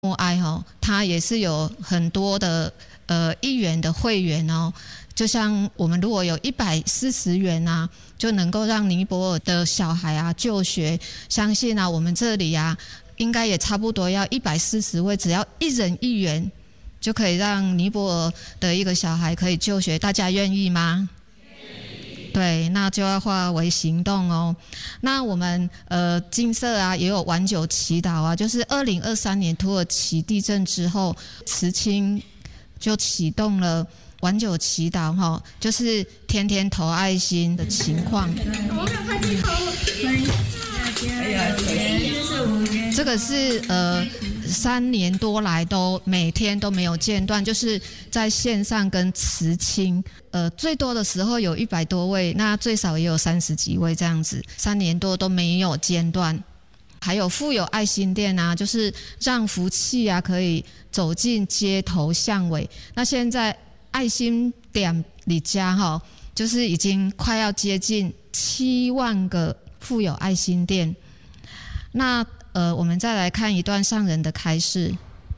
默哀哦，它也是有很多的1元的会员哦，就像我们如果有140元啊，就能够让尼泊尔的小孩啊就学。相信啊，我们这里啊，应该也差不多要140位，只要1人1元，就可以让尼泊尔的一个小孩可以就学。大家愿意吗？对，那就要化为行动哦。那我们金色啊也有晚九祈祷啊，就是2023年土耳其地震之后，慈青就启动了晚九祈祷哈，就是天天投爱心的情况。这个是3年多来都每天都没有间断，就是在线上跟慈青，最多的时候有100多位，那最少也有30几位这样子，3年多都没有间断。还有富有爱心店啊，就是让福气啊可以走进街头巷尾。那现在爱心点里家哈，就是已经快要接近7万个富有爱心店。那我们再来看一段上人的开示。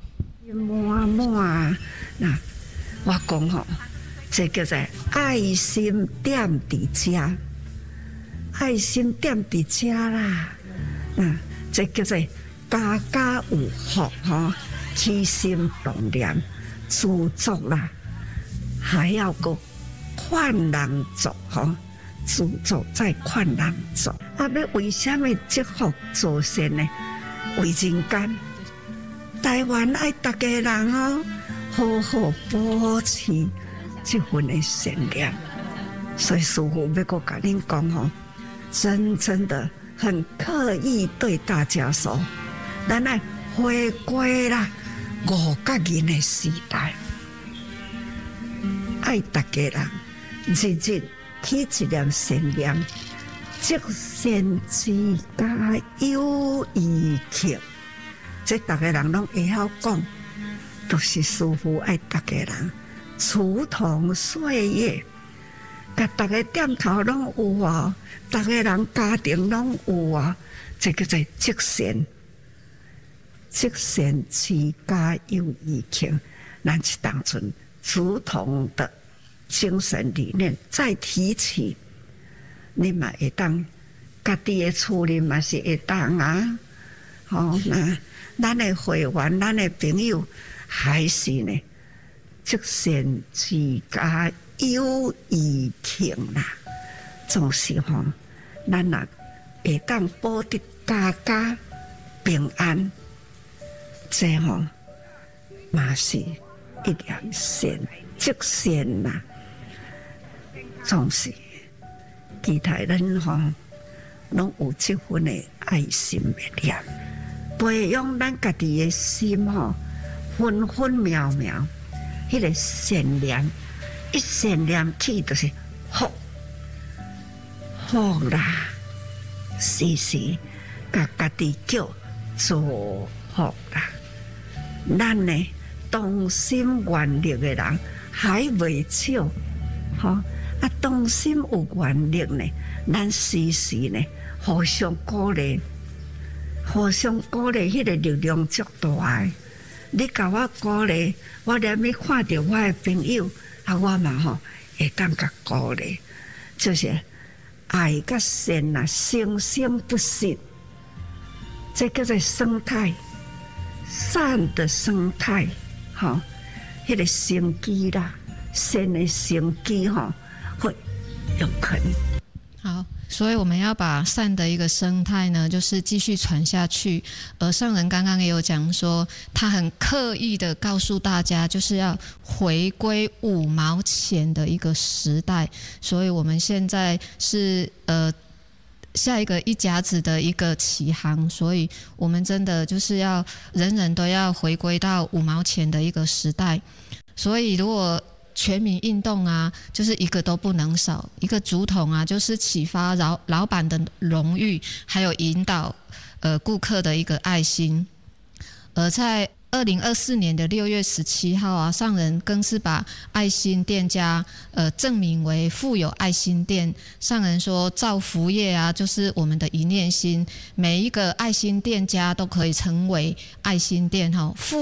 那我讲吼，这叫做爱心点伫家，爱心点伫家啦。这叫做家家有福吼，起心动念，知足啦，还要个劝人做吼。自作再劝人做，要为什么积福做善呢？为人间，台湾爱大家人哦，好好保持这份的善良。所以师父要我跟恁讲哦，真的很刻意对大家说，咱来回归啦5角人的时代，爱大家人，日日起一念善念，积善之家有余庆。这大家人拢会晓讲，都是师父爱大家人，如同岁月，甲大家点头拢有啊，大家人家庭拢有啊，这叫做积善。积善之家有余庆，咱是当阵如同的精神理念再提起，你嘛会当家己的厝里嘛是会当啊。那咱的会员、咱的朋友，还是呢，积善之家有余庆啦。总是咱若会当保得家家平安，这嘛是一念善，积善啦。总是期待咱拢有这份的爱心的念，培养咱家己的心分分秒秒，迄个善念，一善念起就是福，福啦，时时甲家己叫做福啦。咱呢，同心圆力的人还未少，同心有原力呢，咱时时呢互相鼓励，迄个力量足大的。你甲我鼓励，我连要看到我的朋友，我嘛会当甲鼓励，就是爱甲善啊，生生不息。这叫做生态，善的生态，迄个生机啦，善的生机会永恒。 好，所以我们要把善的一个生态呢，就是继续传下去。而上人刚刚也有讲说，他很刻意的告诉大家，就是要回归5毛钱的一个时代。所以我们现在是下一个一甲子的一个起航，所以我们真的就是要人人都要回归到5毛钱的一个时代。所以如果全民运动啊，就是一个都不能少。一个竹筒啊，就是启发老板的荣誉，还有引导顾客的一个爱心。而在 2024年的6月17号啊，上人更是把爱心店家证明为富有爱心店。上人说造福业啊，就是我们的一念心，每一个爱心店家都可以成为爱心店哈。